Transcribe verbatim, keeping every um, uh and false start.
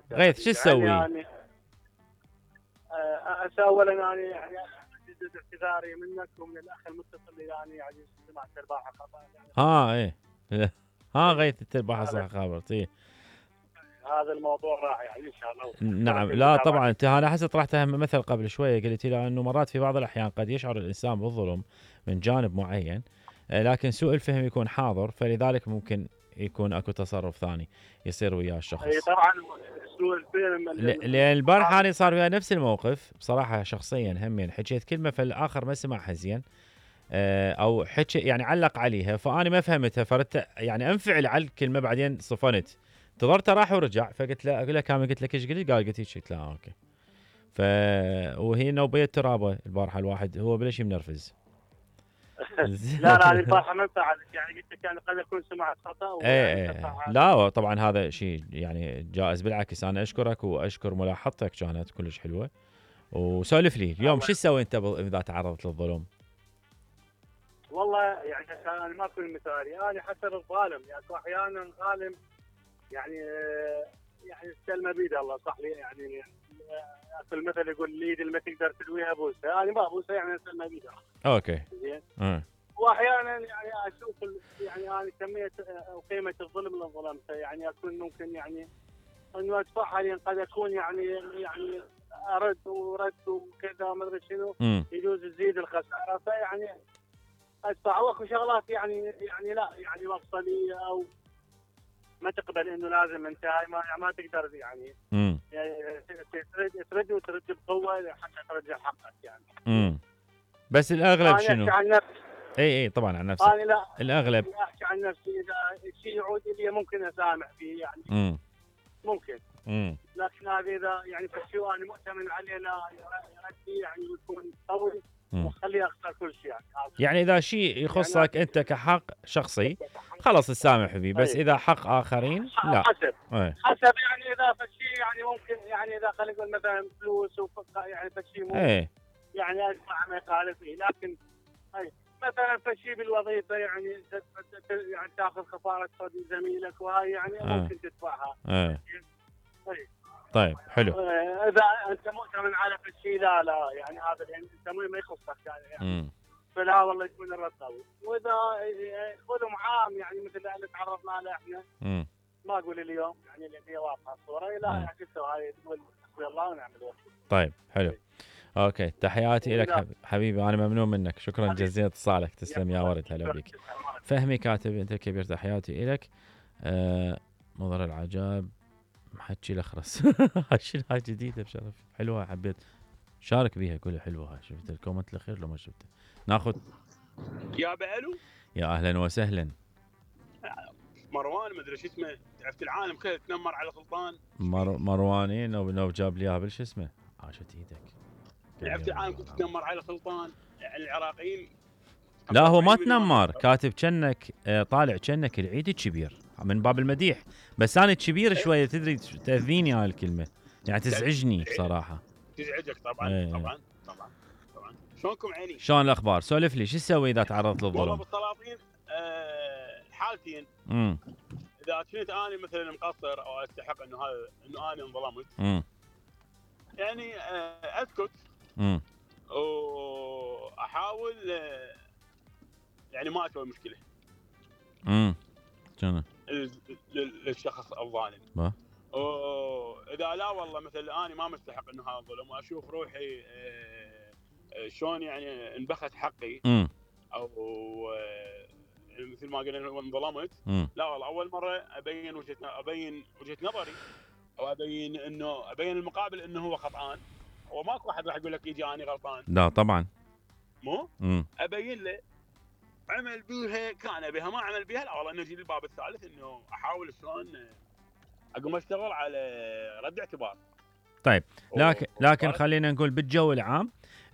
غيث شو تسوي؟ يعني اولا يعني يعني اجدد اعتذاري منك ومن الاخ المتصل يعني يعني سمعت البارحه خطا يعني. ها ايه ها غيث الترباحه صح خابرت ايه. هذا الموضوع راح يعني ان شاء الله. نعم لا طبعا انت انا حسيت طرحتها مثل قبل شويه قلت لي انه مرات في بعض الاحيان قد يشعر الانسان بالظلم من جانب معين لكن سوء الفهم يكون حاضر فلذلك ممكن يكون اكو تصرف ثاني يصير وياه الشخص. اي طبعا سوء الفهم لان البارحه انا صار ويا نفس الموقف بصراحه شخصيا همين حكيت كلمه فالاخر ما سمعها زين او حكي يعني علق عليها فانا ما فهمتها فردت يعني انفعل على الكلمه بعدين صفنت انتظرته راح ورجع فقلت له اقول له كامل قلت لك ايش قلت قال قلت هيك لا اوكي ف وهي نوبيه ترابه البارحه الواحد هو بلا شيء منرفز. لا لا البارحه ما انفعلت يعني قلت لك انا قد اكون سمعت خطا ايه ايه لا طبعا هذا شيء يعني جائز بالعكس انا اشكرك واشكر ملاحظتك كانت كلش حلوه وسولف لي اليوم شو تسوي انت اذا تعرضت للظلم؟ والله يعني انا ما اكون مثالي انا حسب الظالم يعني احيانا ظالم يعني يعني الكلمه بيد الله صح لي يعني في المثل يقول اليد اللي ما تقدر تلويها بوسها انا ما ابوسها يعني الكلمه بيد الله. اوكي زين أه. واحيانا يعني اشوف يعني انا كميه او قيمه الظلم اللي ظلمته يعني اكون ممكن يعني انه ادفعها لان قد اكون يعني يعني ارد ورد وكذا ما ادري شنو يجوز تزيد الخساره فيعني ادفع واكو شغلات يعني يعني لا يعني مفصليه او ما تقبل انه لازم انت هاي ما ما تقدر يعني امم يعني ترد ترد وترد بقوه حتى ترجع حقك يعني. امم بس الاغلب شنو؟ انا احكي عن نفسي. اي اي طبعا عن نفسك. انا لا الاغلب احكي عن نفسي اذا الشيء يعود لي ممكن اسامح فيه يعني. امم ممكن. امم لكن هذا اذا يعني فشيء انا مؤتمن عليه لا يؤدي يعني يكون قوي وخليه اخسر كل شيء يعني. يعني اذا شيء يخصك يعني انت كحق شخصي خلاص تسامح فيه بس اذا حق اخرين لا حسب أيه. حسب يعني اذا فشي يعني ممكن يعني اذا خلينا نقول مثلا فلوس يعني فشي مو ايه. يعني ادفع ما يخالف فيه لكن أيه. مثلا فشي بالوظيفه يعني يعني تاخذ خساره زميلك وهاي يعني أيه. ممكن تدفعها. ايه. طيب حلو. اذا انت مؤتمن على فشي لا لا يعني هذا يعني انت ما يخصك يعني, يعني. فلا والله يكون الرد قوي واذا خذهم عام يعني مثل اللي تعرضنا له احنا امم ما اقول اليوم يعني اللي هي واضحه الصوره لا يعني هاي تقول حسبي الله ونعم الوكيل. طيب حلو اوكي تحياتي لك حبيبي انا ممنون منك شكرا جزيلا اتصالك تسلم يا ورد هلا بك. فهمي كاتب انت الكبير تحياتي لك آه مضر العجاب محكي الاخرس هاي جديده بشرف حلوه حبيت شارك بيها كلها حلوه هاي شفت الكومنت الاخير لو ما شفته ناخذ يا بألو يا اهلا وسهلا مروان ما ادري شو اسمه عرفت العالم كله تنمر على سلطان مر... مرواني نو نو جاب لي اياها شو اسمه عاشت ايدك عرفت العالم كنت تنمر على سلطان يعني العراقيين لا هو ما تنمر كاتب كأنك طالع كأنك العيد الكبير من باب المديح بس انا الكبير شويه تدري تاذيني هاي الكلمه يعني تزعجني بصراحه تزعجك طبعا ايه. طبعا طبعا طبعا شلونكم عيني شلون الاخبار سولف لي شو تسوي اذا تعرضت للظلم؟ والله بالسلاطين أه حالتين امم اذا كنت انا مثلا مقصر او استحق انه هذا انه انا انظلمت امم يعني أه اسكت امم واحاول أه يعني ما اسوي مشكله امم شنو للشخص الظالم با اذا لا والله مثلا انا ما مستحق انه هذا الظلم واشوف روحي أه شلون يعني انبخت حقي امم او أه مثل ما قلنا انظلمت مم. لا والله اول مره ابين وجهه ابين وجهه نظري او ابين انه ابين المقابل انه هو خطأان وماكو واحد راح يقول لك يجي اني غلطان لا طبعا مو مم. ابين له عمل بيها كان بها ما عمل بيها لا والله نجي للباب الثالث انه احاول شلون اقوم اشتغل على رد اعتبار. طيب لكن لكن خلينا نقول بالجو العام